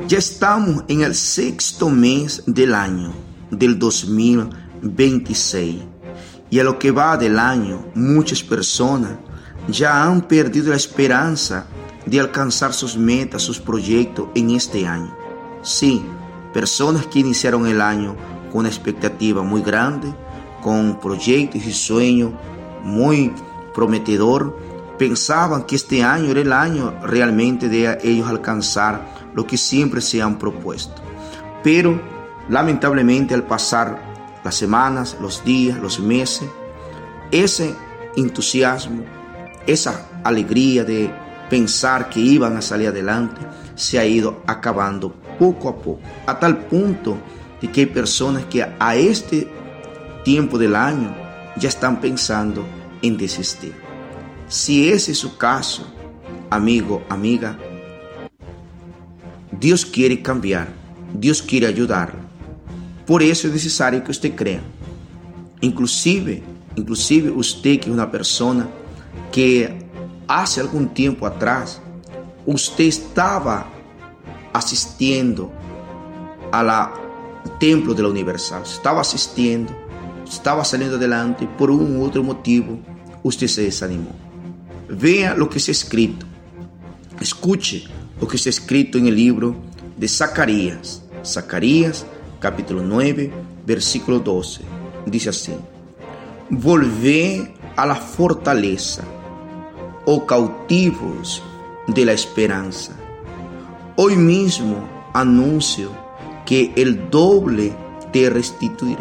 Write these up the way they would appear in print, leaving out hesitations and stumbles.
Ya estamos en el sexto mes del año, del 2026. Y a lo que va del año, muchas personas ya han perdido la esperanza de alcanzar sus metas, sus proyectos en este año. Sí, personas que iniciaron el año con una expectativa muy grande, con proyectos y sueños muy prometedor, pensaban que este año era el año realmente de ellos alcanzar lo que siempre se han propuesto. Pero lamentablemente al pasar las semanas, los días, los meses, ese entusiasmo, esa alegría de pensar que iban a salir adelante, se ha ido acabando poco a poco, a tal punto de que hay personas que a este tiempo del año ya están pensando en desistir. Si ese es su caso, amigo, amiga, Dios quiere cambiar, Dios quiere ayudarlo. Por eso es necesario que usted crea. Inclusive usted, que es una persona que hace algún tiempo atrás usted estaba asistiendo al templo de la Universal, estaba asistiendo, estaba saliendo adelante, por un u otro motivo usted se desanimó. Vea lo que está escrito, escuche lo que está escrito en el libro de Zacarías, capítulo 9, versículo 12. Dice así: volvé a la fortaleza, oh cautivos de la esperanza. Hoy mismo anuncio que el doble te restituiré.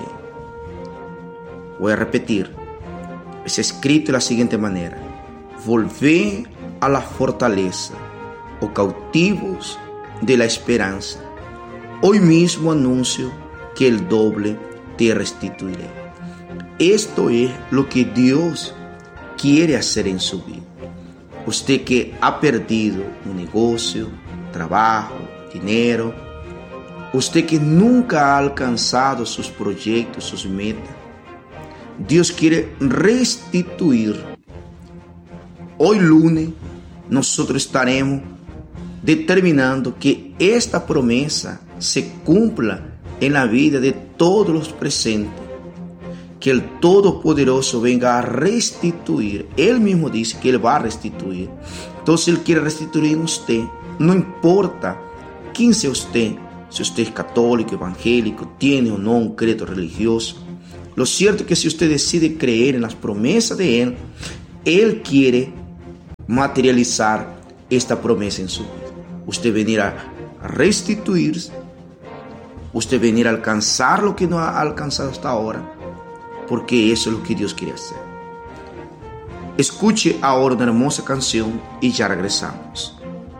Voy a repetir. Es escrito de la siguiente manera: volvé a la fortaleza, oh cautivos de la esperanza. Hoy mismo anuncio que el doble te restituiré. Esto es lo que Dios quiere hacer en su vida. Usted que ha perdido un negocio, trabajo, dinero, usted que nunca ha alcanzado sus proyectos, sus metas, Dios quiere restituir. Hoy lunes nosotros estaremos determinando que esta promesa se cumpla en la vida de todos los presentes, que el Todopoderoso venga a restituir. Él mismo dice que Él va a restituir. Entonces Él quiere restituir en usted. No importa quién sea usted, si usted es católico, evangélico, tiene o no un credo religioso. Lo cierto es que si usted decide creer en las promesas de Él, Él quiere materializar esta promesa en su vida. Usted venirá a restituirse, usted venirá a alcanzar lo que no ha alcanzado hasta ahora, porque eso es lo que Dios quiere hacer. Escuche ahora una hermosa canción y ya regresamos.